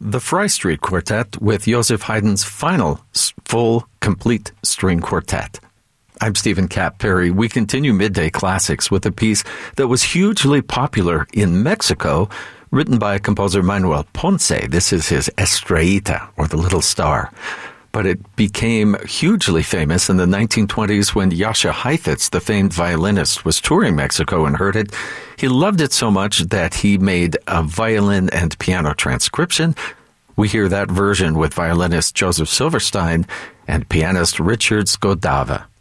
the Fry Street Quartet with Joseph Haydn's final full, complete string quartet. I'm Stephen Cap Perry. We continue Midday Classics with a piece that was hugely popular in Mexico, written by composer Manuel Ponce. This is his Estrellita, or the Little Star. But it became hugely famous in the 1920s when Jascha Heifetz, the famed violinist, was touring Mexico and heard it. He loved it so much that he made a violin and piano transcription. We hear that version with violinist Joseph Silverstein and pianist Richard Skodava.